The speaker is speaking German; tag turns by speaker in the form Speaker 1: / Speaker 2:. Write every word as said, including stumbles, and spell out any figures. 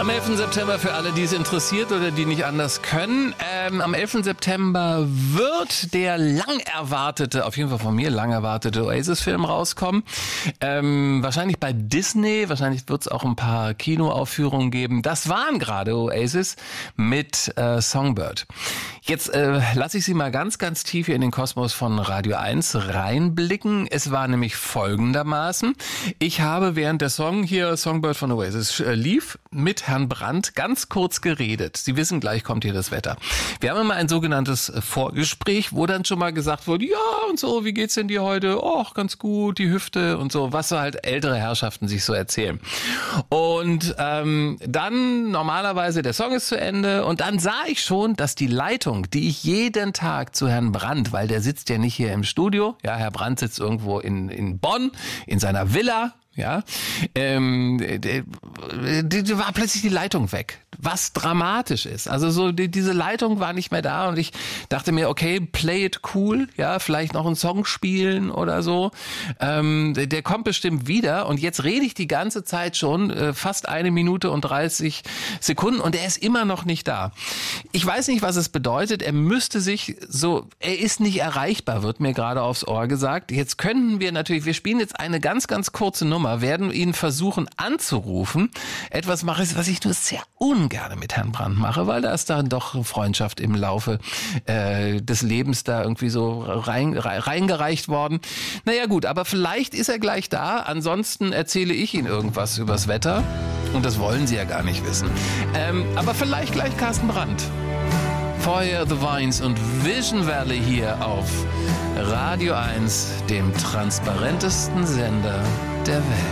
Speaker 1: Am elften September für alle, die es interessiert oder die nicht anders können. Ähm, am elften September wird der lang erwartete, auf jeden Fall von mir lang erwartete Oasis-Film rauskommen. Ähm, wahrscheinlich bei Disney, wahrscheinlich wird es auch ein paar Kinoaufführungen geben. Das waren gerade Oasis mit äh, Songbird. Jetzt äh, lasse ich Sie mal ganz, ganz tief hier in den Kosmos von Radio eins reinblicken. Es war nämlich folgendermaßen. Ich habe während der Song hier, Songbird von Oasis, äh, lief, mit Herrn Brandt ganz kurz geredet. Sie wissen, gleich kommt hier das Wetter. Wir haben immer ein sogenanntes Vorgespräch, wo dann schon mal gesagt wurde, ja und so, wie geht's denn dir heute? Och, ganz gut, die Hüfte und so, was so halt ältere Herrschaften sich so erzählen. Und ähm, dann normalerweise, der Song ist zu Ende und dann sah ich schon, dass die Leitung, die ich jeden Tag zu Herrn Brandt, weil der sitzt ja nicht hier im Studio, ja, Herr Brandt sitzt irgendwo in, in Bonn, in seiner Villa, ja, ähm, die, die, die war plötzlich die Leitung weg, was dramatisch ist. Also so die, diese Leitung war nicht mehr da und ich dachte mir, okay, play it cool, ja, vielleicht noch einen Song spielen oder so. Ähm, der, der kommt bestimmt wieder und jetzt rede ich die ganze Zeit schon äh, fast eine Minute und dreißig Sekunden und er ist immer noch nicht da. Ich weiß nicht, was es bedeutet. Er müsste sich so, er ist nicht erreichbar, wird mir gerade aufs Ohr gesagt. Jetzt könnten wir natürlich, wir spielen jetzt eine ganz, ganz kurze Nummer, werden ihn versuchen anzurufen. Etwas mache ich, was ich nur sehr ungern mit Herrn Brandt mache, weil da ist dann doch Freundschaft im Laufe äh, des Lebens da irgendwie so rein, reingereicht worden. Naja gut, aber vielleicht ist er gleich da. Ansonsten erzähle ich Ihnen irgendwas übers Wetter. Und das wollen Sie ja gar nicht wissen. Ähm, aber vielleicht gleich Carsten Brandt. Feuer, The Vines und Vision Valley hier auf Radio eins, dem transparentesten Sender der Welt.